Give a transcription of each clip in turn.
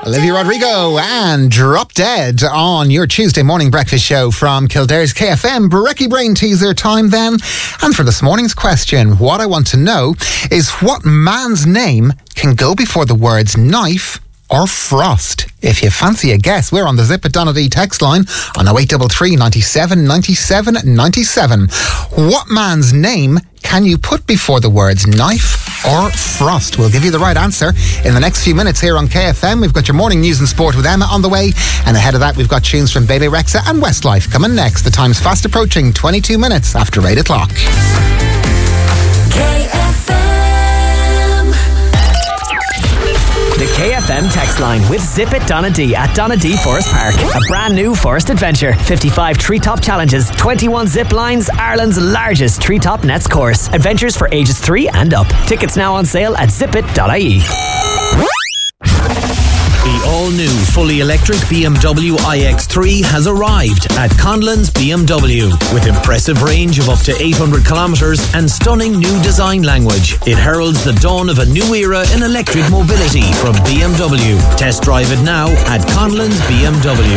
Olivia Rodrigo and Drop Dead on your Tuesday morning breakfast show from Kildare's KFM. Brekkie Brain teaser time then. And for this morning's question, what I want to know is what man's name can go before the words knife or frost? If you fancy a guess, we're on the Zip It Donady text line on 0833 97 97 97. What man's name can you put before the words knife or frost? We'll give you the right answer in the next few minutes here on KFM. We've got your morning news and sport with Emma on the way, and ahead of that we've got tunes from Bebe Rexha and Westlife coming next. The time's fast approaching, 22 minutes after 8 o'clock. The KFM text line with Zip It Donady at Donady Forest Park. A brand new forest adventure. 55 treetop challenges, 21 zip lines, Ireland's largest treetop nets course. Adventures for ages 3 and up. Tickets now on sale at zipit.ie. The all-new, fully electric BMW iX3 has arrived at Conlon's BMW. With impressive range of up to 800 kilometres and stunning new design language, it heralds the dawn of a new era in electric mobility from BMW. Test drive it now at Conlon's BMW.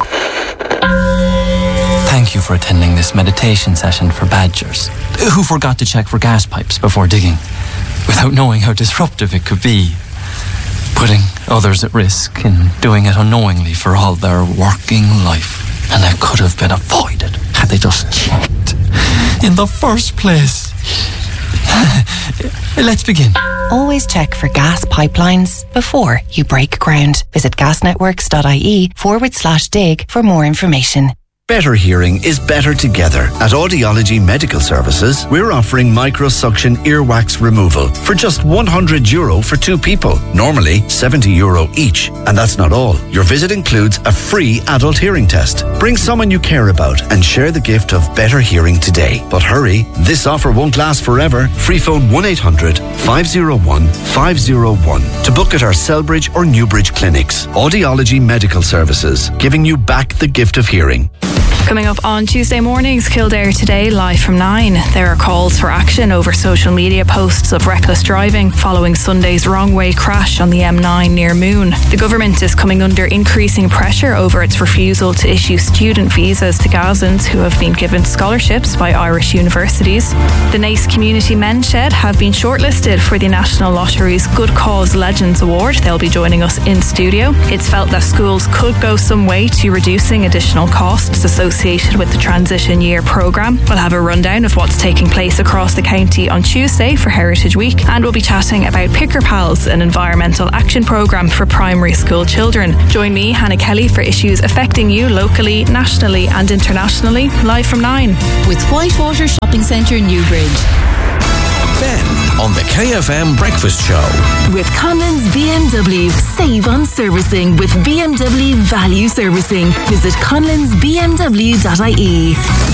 Thank you for attending this meditation session for badgers who forgot to check for gas pipes before digging, without knowing how disruptive it could be. Putting others at risk and doing it unknowingly for all their working life. And it could have been avoided had they just checked in the first place. Let's begin. Always check for gas pipelines before you break ground. Visit gasnetworks.ie/dig for more information. Better hearing is better together. At Audiology Medical Services, we're offering microsuction earwax removal for just €100 for 2 people. Normally €70 each. And that's not all. Your visit includes a free adult hearing test. Bring someone you care about and share the gift of better hearing today. But hurry, this offer won't last forever. Free phone 1-800-501-501 to book at our Selbridge or Newbridge clinics. Audiology Medical Services, giving you back the gift of hearing. Coming up on Tuesday mornings, Kildare Today, live from 9. There are calls for action over social media posts of reckless driving following Sunday's wrong way crash on the M9 near Moon. The government is coming under increasing pressure over its refusal to issue student visas to Gazans who have been given scholarships by Irish universities. The Naas Community Men's Shed have been shortlisted for the National Lottery's Good Cause Legends Award. They'll be joining us in studio. It's felt that schools could go some way to reducing additional costs associated with the Transition Year programme. We'll have a rundown of what's taking place across the county on Tuesday for Heritage Week, and we'll be chatting about Picker Pals, an environmental action programme for primary school children. Join me, Hannah Kelly, for issues affecting you locally, nationally and internationally, live from 9. With Whitewater Shopping Centre, Newbridge. Ben on the KFM Breakfast Show. With Conlon's BMW. Save on servicing with BMW Value Servicing. Visit conlonsbmw.ie.